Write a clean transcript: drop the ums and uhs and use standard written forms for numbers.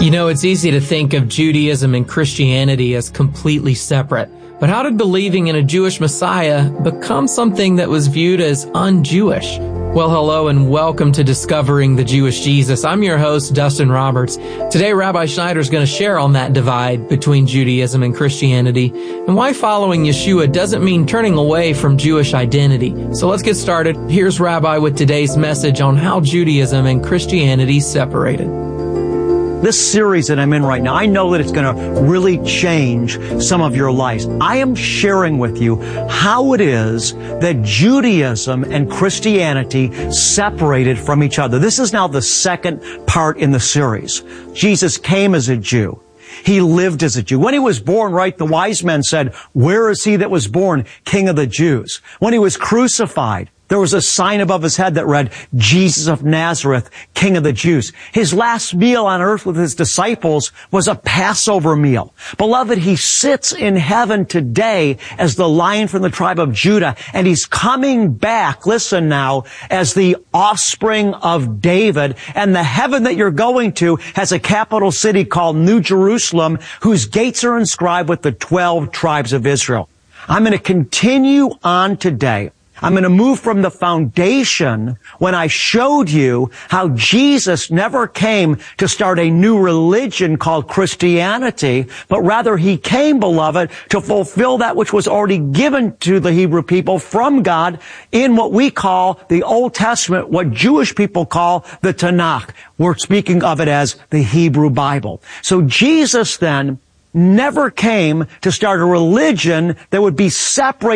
You know, it's easy to think of Judaism and Christianity as completely separate. But how did believing in a Jewish Messiah become something that was viewed as un-Jewish? Well, hello and welcome to Discovering the Jewish Jesus. I'm your host, Dustin Roberts. Today, Rabbi Schneider is going to share on that divide between Judaism and Christianity and why following Yeshua doesn't mean turning away from Jewish identity. So let's get started. Here's Rabbi with today's message on how Judaism and Christianity separated. This series that I'm in right now, I know that it's going to really change some of your lives. I am sharing with you how it is that Judaism and Christianity separated from each other. This is now the second part in the series. Jesus came as a Jew. He lived as a Jew. When he was born, right, the wise men said, "Where is he that was born, King of the Jews?" When he was crucified, there was a sign above his head that read, "Jesus of Nazareth, King of the Jews." His last meal on earth with his disciples was a Passover meal. Beloved, he sits in heaven today as the Lion from the tribe of Judah, and he's coming back, listen now, as the offspring of David. And the heaven that you're going to has a capital city called New Jerusalem, whose gates are inscribed with the 12 tribes of Israel. I'm going to continue on today. I'm going to move from the foundation when I showed you how Jesus never came to start a new religion called Christianity, but rather he came, beloved, to fulfill that which was already given to the Hebrew people from God in what we call the Old Testament, what Jewish people call the Tanakh. We're speaking of it as the Hebrew Bible. So Jesus then never came to start a religion that would be separate